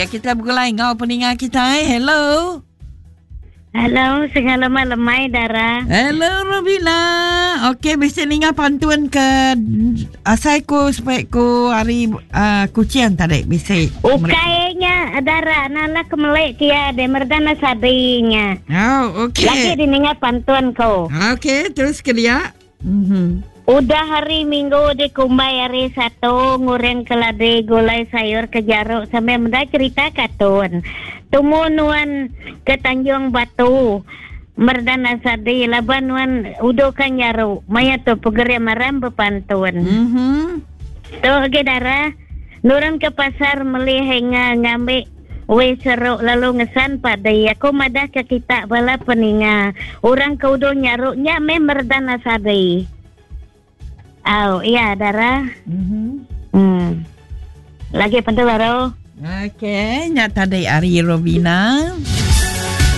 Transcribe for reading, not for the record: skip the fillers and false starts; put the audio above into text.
Ya, kita bergulai ngau peningat kita. Hello. Halo, segala lemai Dara. Hello Robina. Okey, bisa ningat pantun ke asai ko supaya ko hari kucian tadi bisa. Kayaknya Dara nala kemelek dia de merdana sadinya. Oh, okey. Lagi diningat pantun ko. Okey, terus ke dia. Udah hari Minggu di Kumbai hari 1 ngureng kelade gulai sayur ke Jaruk sampai menda cerita katun. Tumunuan ke Tanjung Batu. Merdana sadi labanuan udokan Jaruk. Maya tu pegeria maram bepantun. Tu Dara. Nurun ke pasar meli henga ngambil wei seruk lalu ngesan padai. Aku madah ke kita bala peninga. Orang ke udo nyaruknya me merdana sadi. Iya Dara. Okey, nyata dari Ari Robina.